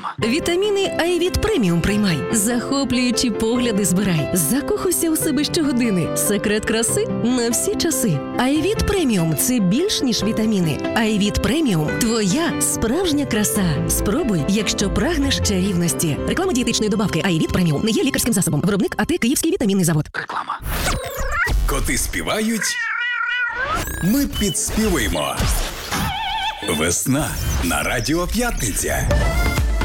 Вітаміни Айвіт Преміум приймай. Захоплюючі погляди збирай. Закохуйся у себе щогодини. Секрет краси на всі часи. Айвіт Преміум – це більш ніж вітаміни. Айвіт Преміум – твоя справжня краса. Спробуй, якщо прагнеш чарівності. Реклама дієтичної добавки Айвіт Преміум не є лікарським засобом. Виробник АТ Київський вітамінний завод. Коти співають, ми підспівуємо. Весна на Радіо П'ятниця.